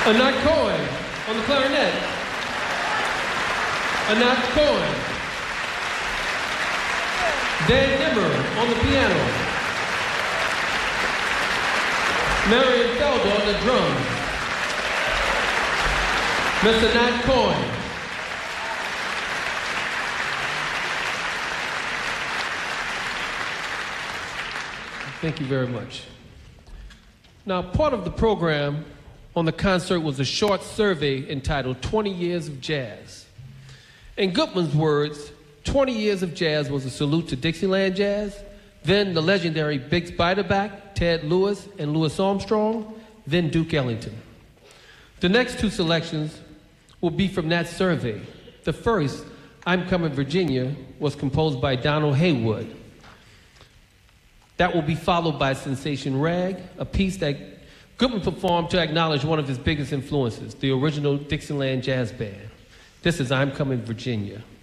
Anat Cohen on the clarinet. Anat Cohen. Dan Dimmer on the piano. Marion Felder on the drums. Mr. Nat Cohen. Thank you very much. Now, part of the program on the concert was a short survey entitled 20 Years of Jazz. In Goodman's words, 20 years of jazz was a salute to Dixieland jazz, then the legendary Bix Beiderbecke, Ted Lewis, and Louis Armstrong, then Duke Ellington. The next two selections will be from that survey. The first, I'm Coming Virginia, was composed by Donald Haywood. That will be followed by Sensation Rag, a piece that Goodman performed to acknowledge one of his biggest influences, the original Dixieland Jazz Band. This is I'm Coming Virginia.